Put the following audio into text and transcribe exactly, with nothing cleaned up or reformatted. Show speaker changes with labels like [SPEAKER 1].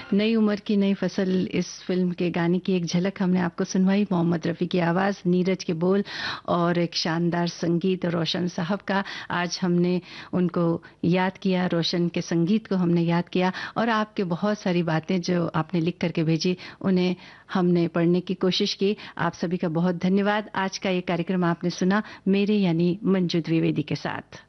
[SPEAKER 1] नई उम्र की नई फसल इस फिल्म के गाने की एक झलक हमने आपको सुनवाई। मोहम्मद रफ़ी की आवाज़, नीरज के बोल और एक शानदार संगीत रोशन साहब का। आज हमने उनको याद किया, रोशन के संगीत को हमने याद किया और आपके बहुत सारी बातें जो आपने लिख करके भेजी उन्हें हमने पढ़ने की कोशिश की। आप सभी का बहुत धन्यवाद। आज का ये कार्यक्रम आपने सुना मेरे यानी मंजू द्विवेदी के साथ।